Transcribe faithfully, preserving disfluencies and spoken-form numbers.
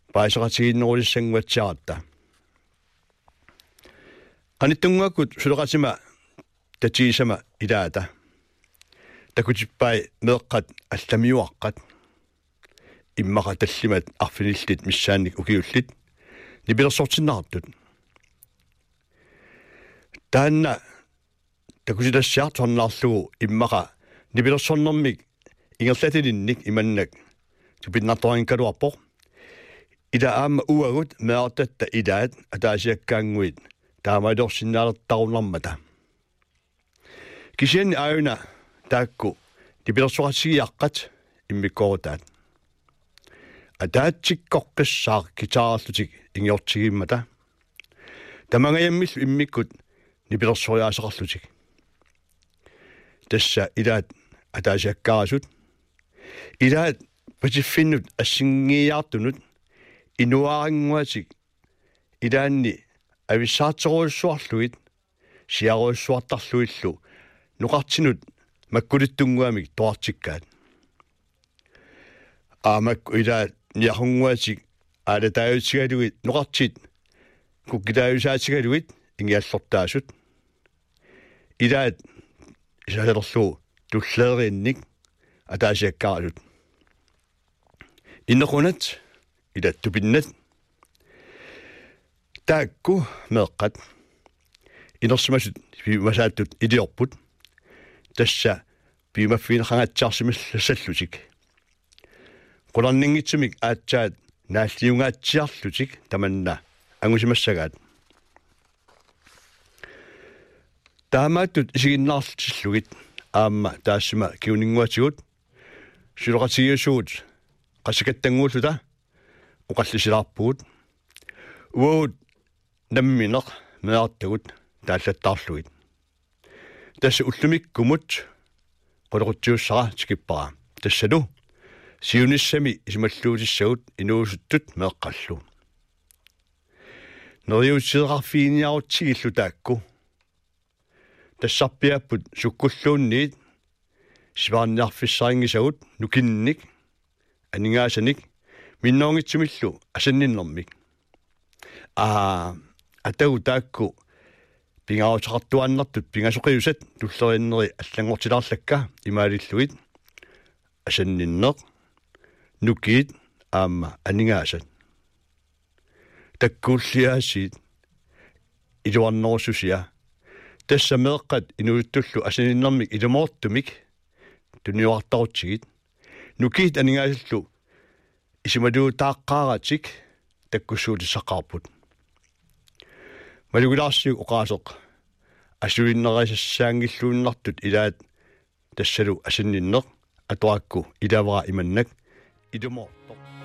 paisaqatiginnerulissanguatsiaratta qanittungakut suluqasima tatiisama ilaata takutippai meeqqat allamiuaqqat immaqa tallimat arfinillit missaannik ukiullit nipilersortinnaartut taanna takusitassiartornaarlugu immaqa nipilersornermik ingerlatilinnik imannak tupinnaartorinkaluarpoq ida aama uagut meartatta ilaat ataasiakkaanguit taamailorsinnaalertarunarmata kisianni aayuna taakku nipilersorasigiaqqat immikkorutaat ataatsikkoqqissaaq kitaarallutik ingiortigimmata tamangayammill immikkut nipilersoriaasaqarlutik tassa ilaat ataasiakkaarasut ilaat patiffinnut assingiiartunut inuaaringuatik ilaanni avissaateruissuarluit siaruissuartarluillu nuqartinut makkulittunguamik toartikkaat aamakku ilaat niarunguatik aalataayutigaluit nuqartit kukkitaayusaatigaluit ingiallortaasut ilaat isalerlu tullaeriinnik ataasiakkaarasut innequnat ilaat tupinnat taakku meeqqat inersimasut piimasaattut iliorput tassa piimaffiineqangatsiarsimillassallutik qularninngitsumik aatsaat naalliungaatsiarlutik tamanna angusimassagaat taamaattut isiginnaarlutillugit aamma taassima kiuninguatigut suloqatigiusugut qassakattanguulluta uqallisilaarpugut uut nammineq meartagut taallattaarlugit tassa ullumikkumut qoloquttiussara tikippara tassalu siunissami isimalluutissagut inuusuttut meeqqallu neriutiseqarfiiniarutsigillu taakku tassarpiapput sukkulluunniit sivaarniarfissaringisagut nukinnik aningaasanik minnoongitsimillu asanninnermik aa atagu taakku pingautaqartuannartut pingasoqiusat tullerinneri allangortilaarlakka imaalilluit asanninneq nukiit aamma aningaasat takkuulliaasiit iluarnerussusia tassa meeqqat inuuttullu asaninnermik ilumoortumik tuniuartarutsigit nukiit aningaasillu isimaluu taaqqaaratik takkussuutisaqarput malugulaarsiu oqaasoq asuinnerasassaangilluunnartut ilaat tassalu asanninneq atuakku ilavara imannak ilumoortoq